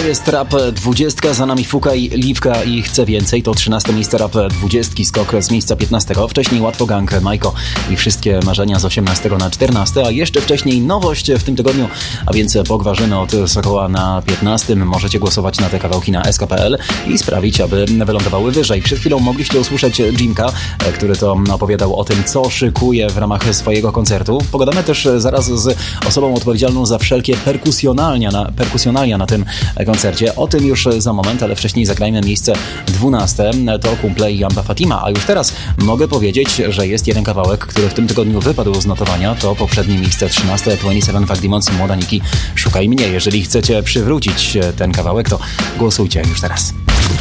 jest Rap 20, za nami Fukaj, Liwka i Chcę Więcej. To 13 miejsce Rap 20, skok z miejsca 15. Wcześniej Łatwo Gang, Majko i Wszystkie Marzenia z 18 na 14. A jeszcze wcześniej nowość w tym tygodniu, a więc Pogwarzyny od Sokoła na 15. Możecie głosować na te kawałki na sk.pl i sprawić, aby wylądowały wyżej. Przed chwilą mogliście usłyszeć Jimka, który to opowiadał o tym, co szykuje w ramach swojego koncertu. Pogadamy też zaraz z osobą odpowiedzialną za wszelkie perkusjonalia na tym koncercie. O tym już za moment, ale wcześniej zagrajmy miejsce 12. To Kumple i Amba Fatima. A już teraz mogę powiedzieć, że jest jeden kawałek, który w tym tygodniu wypadł z notowania. To poprzednie miejsce 13. 27 Fuck Demons i Młoda Niki Szukaj Mnie. Jeżeli chcecie przywrócić ten kawałek, to głosujcie już teraz.